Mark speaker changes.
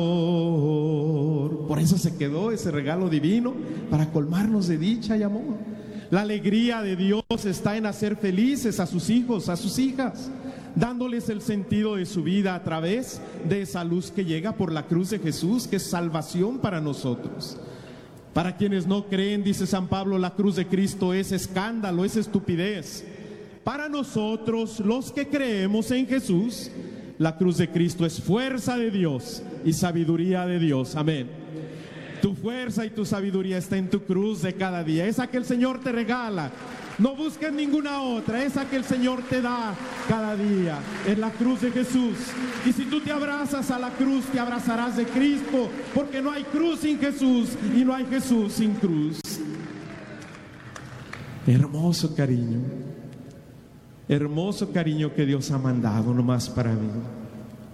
Speaker 1: Por eso se quedó ese regalo divino, para colmarnos de dicha y amor. La alegría de Dios está en hacer felices a sus hijos, a sus hijas, dándoles el sentido de su vida a través de esa luz que llega por la cruz de Jesús, que es salvación para nosotros. Para quienes no creen, dice San Pablo, la cruz de Cristo es escándalo, es estupidez. Para nosotros, los que creemos en Jesús, la cruz de Cristo es fuerza de Dios y sabiduría de Dios. Amén. Tu fuerza y tu sabiduría está en tu cruz de cada día, esa que el Señor te regala. No busques ninguna otra, esa que el Señor te da cada día, es la cruz de Jesús. Y si tú te abrazas a la cruz, te abrazarás de Cristo, porque no hay cruz sin Jesús y no hay Jesús sin cruz. hermoso cariño que Dios ha mandado nomás para mí.